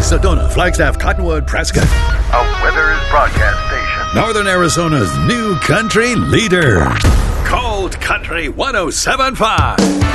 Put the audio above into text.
Sedona, Flagstaff, Cottonwood, Prescott. A Withers broadcast station. Northern Arizona's new country leader. Cold Country 107.5.